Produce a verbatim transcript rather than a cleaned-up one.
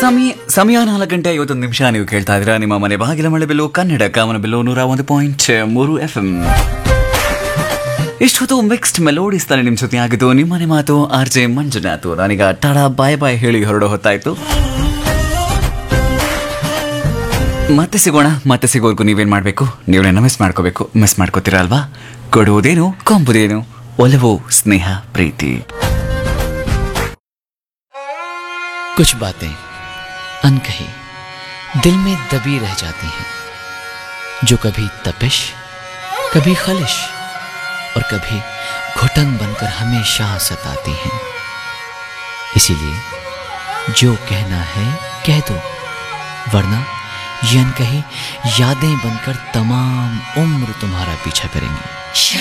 ಸಮಯ ಸಮಯ ನಾಲ್ಕು ಗಂಟೆ ಐವತ್ತೊಂದು ನಿಮಿಷ. ನೀವು ಕೇಳ್ತಾ ಇದ್ದೀರಾ ನಿಮ್ಮ ಮನೆ ಬಾಗಿಲ ಮಳೆ ಬೆಲ್ಲು ಕನ್ನಡ ಕಾಮನ ಬೆಲ್ಲು ನೂರ ಒಂದು ಪಾಯಿಂಟ್ ಮೂರು ಎಫ್ ಎಂ. ಇಷ್ಟೊತ್ತು ಮಿಕ್ಸ್ಡ್ ಮೆಲೋಡಿಸ್ ತಾನೆ ನಿಮ್ಮ ಜೊತೆ ಆಗಿದ್ದು. ನಿಮ್ಮನೆ ಮಾತು ಆರ್ ಜೆ ಮಂಜುನಾಥ್. ನಾನೀಗ ಟಾಡಾ ಬಾಯ್ ಬಾಯ್ ಹೇಳಿ ಹೊರಡೋ ಹೊತ್ತಾಯ್ತು. ಮತ್ತೆ ಸಿಗೋಣ. ಮತ್ತೆ ಸಿಗೋರ್ಗು ನೀವೇನ್ ಮಾಡ್ಬೇಕು, ನೀವೇನ ಮಿಸ್ ಮಾಡ್ಕೋಬೇಕು. ಮಿಸ್ ಮಾಡ್ಕೋತೀರಾ ಅಲ್ವಾ? ಕೊಡುವುದೇನು ಕೊಂಬುದೇನು, ಒಲವು ಸ್ನೇಹ ಪ್ರೀತಿ. कुछ बातें अनकही दिल में दबी रह जाती हैं, जो कभी तपिश, कभी खलिश और कभी घुटन बनकर हमेशा सताती हैं. इसीलिए जो कहना है कह दो, वरना ये अनकही यादें बनकर तमाम उम्र तुम्हारा पीछा करेंगी.